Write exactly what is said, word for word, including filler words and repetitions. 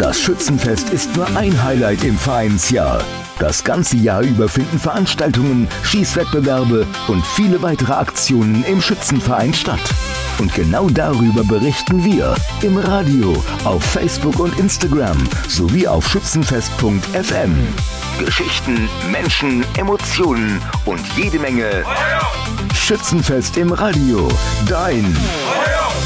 Das Schützenfest ist nur ein Highlight im Vereinsjahr. Das ganze Jahr über finden Veranstaltungen, Schießwettbewerbe und viele weitere Aktionen im Schützenverein statt. Und genau darüber berichten wir im Radio, auf Facebook und Instagram sowie auf schützenfest punkt f m. Geschichten, Menschen, Emotionen und jede Menge Schützenfest im Radio. Dein